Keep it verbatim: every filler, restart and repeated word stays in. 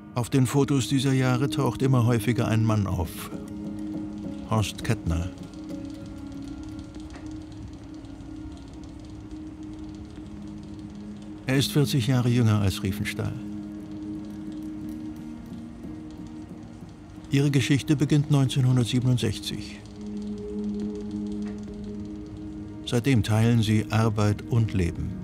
Auf den Fotos dieser Jahre taucht immer häufiger ein Mann auf. Horst Kettner. Er ist vierzig Jahre jünger als Riefenstahl. Ihre Geschichte beginnt neunzehnhundertsiebenundsechzig. Seitdem teilen sie Arbeit und Leben.